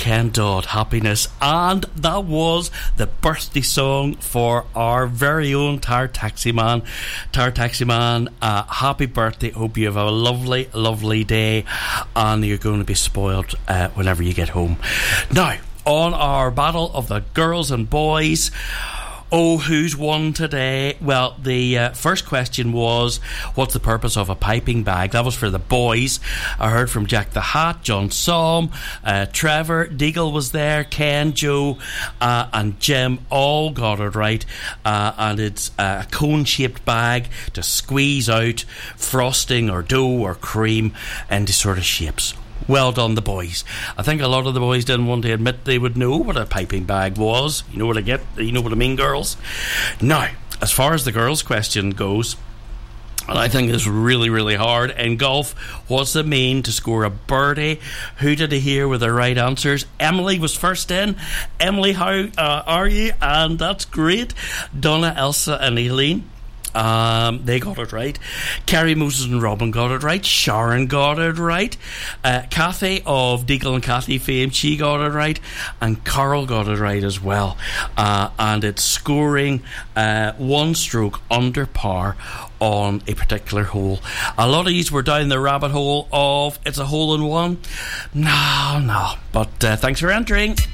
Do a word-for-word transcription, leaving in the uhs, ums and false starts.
Ken Dodd, Happiness, and that was the birthday song for our very own Tar Taxi Man. Tar Taxi Man, uh, happy birthday. Hope you have a lovely, lovely day, and you're going to be spoiled uh, whenever you get home. Now, on our battle of the girls and boys, oh, who's won today? Well, the uh, first question was, what's the purpose of a piping bag? That was for the boys. I heard from Jack the Hat, John Somm, uh, Trevor, Deagle was there, Ken, Joe, uh, and Jim all got it right. Uh, and it's a cone-shaped bag to squeeze out frosting or dough or cream into sort of shapes. Well done, the boys. I think a lot of the boys didn't want to admit they would know what a piping bag was. You know what I get? You know what I mean, girls? Now, as far as the girls' question goes, and I think it's really, really hard in golf, what's it mean to score a birdie? Who did I hear with the right answers? Emily was first in. Emily, how uh, are you? And that's great. Donna, Elsa and Eileen, Um, they got it right. Kerry, Moses and Robin got it right. Sharon got it right. uh, Kathy of Deagle and Kathy fame, she got it right. And Carl got it right as well. Uh, and it's scoring uh, one stroke under par on a particular hole. A lot of these were down the rabbit hole of it's a hole in one. No, no. But uh, thanks for entering.